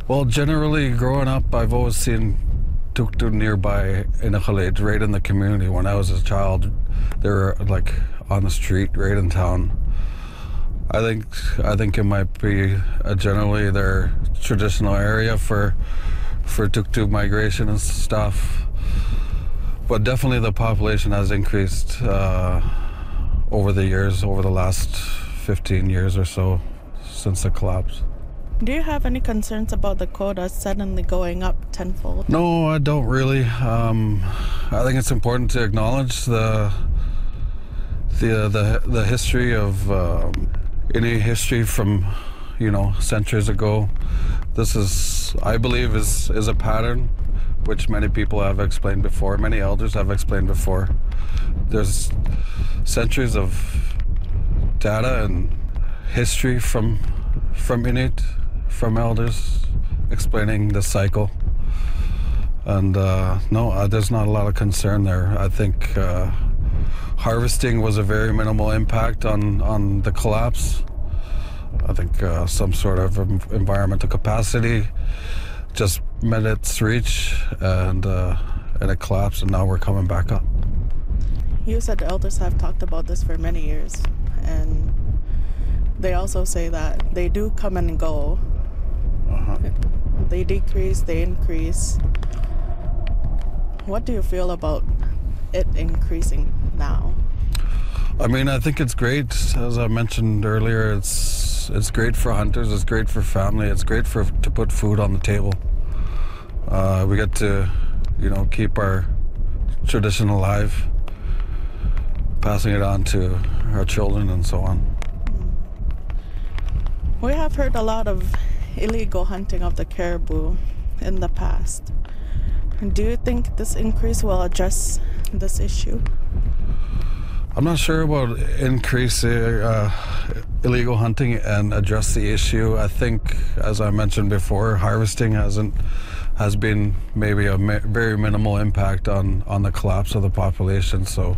Well, generally, growing up, I've always seen Tuktu nearby in Khalid, right in the community. When I was a child, they were like on the street, right in town. I think it might be generally their traditional area for Tuktu migration and stuff. But definitely the population has increased over the years, over the last 15 years or so since the collapse. Do you have any concerns about the quota suddenly going up tenfold? No, I don't really. I think it's important to acknowledge the history of any history from centuries ago. This is, I believe, is a pattern which many people have explained before. Many elders have explained before. There's centuries of data and history from Inuit, from elders explaining the cycle. And no, there's not a lot of concern there. I think harvesting was a very minimal impact on the collapse. I think some sort of environmental capacity just met its reach, and it collapsed, and now we're coming back up. You said the elders have talked about this for many years, and they also say that they do come and go. They decrease, they increase. What do you feel about it increasing now? I mean, I think it's great. As I mentioned earlier, it's great for hunters, it's great for family, it's great to put food on the table. We get to, keep our tradition alive, passing it on to our children and so on. We have heard a lot of illegal hunting of the caribou in the past. Do you think this increase will address this issue? I'm not sure about increase illegal hunting and address the issue. I think, as I mentioned before, harvesting has been maybe a very minimal impact on the collapse of the population. So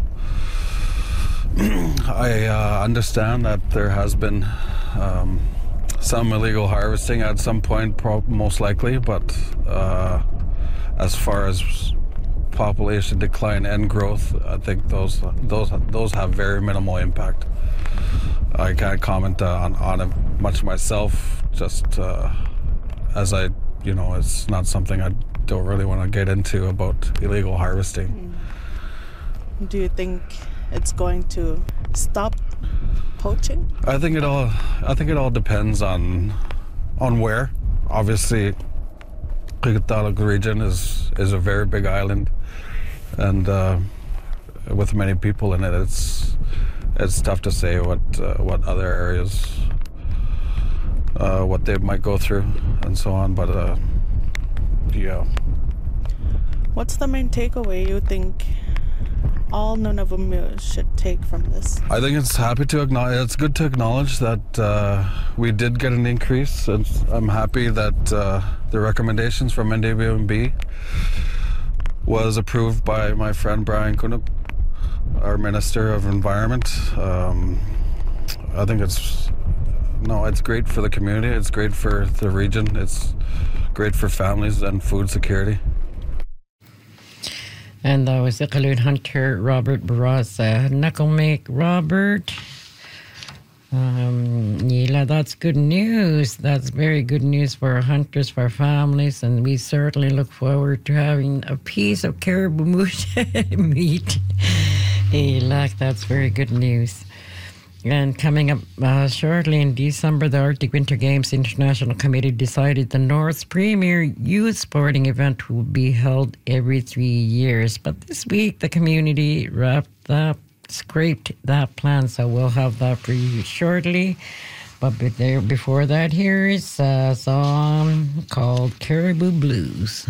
I understand that there has been some illegal harvesting at some point, most likely, but as far as population decline and growth, I think those have very minimal impact. I can't comment on it much myself, just as it's not something I don't really want to get into about illegal harvesting. Do you think it's going to stop poaching? I think it all depends on where. Obviously, Qikiqtaaluk region is a very big island, and with many people in it, it's tough to say what other areas what they might go through and so on. But yeah. What's the main takeaway you think all Nunavummiut should take from this? I think it's good to acknowledge that we did get an increase, and I'm happy that the recommendations from NWMB was approved by my friend Brian Kunuk, our Minister of Environment. I think it's great for the community, it's great for the region, it's great for families and food security. And that was Iqaluit hunter Robert Barraza. Knucklemake Robert. That's good news. That's very good news for our hunters, for our families, and we certainly look forward to having a piece of caribou meat. That's very good news. And coming up shortly in December, the Arctic Winter Games International Committee decided the North's premier youth sporting event will be held every 3 years. But this week, the community scraped that plan, so we'll have that for you shortly. But before that, here is a song called Caribou Blues.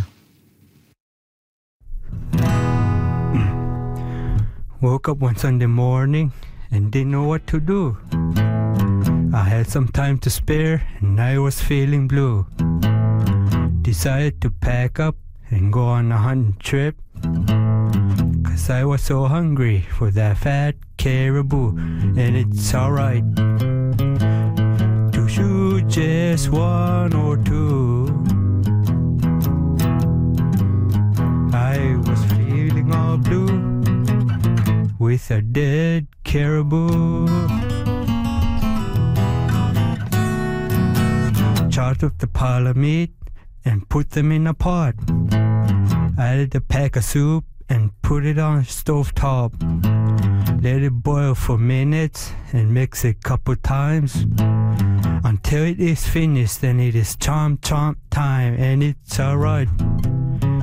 Woke up one Sunday morning and didn't know what to do. I had some time to spare and I was feeling blue. Decided to pack up and go on a hunting trip, 'cause I was so hungry for that fat caribou. And it's alright to shoot just one or two, all blue with a dead caribou. Chopped up the pile of meat and put them in a pot. Added a pack of soup and put it on a stove top. Let it boil for minutes and mix it a couple times until it is finished. Then it is chomp chomp time, and it's alright.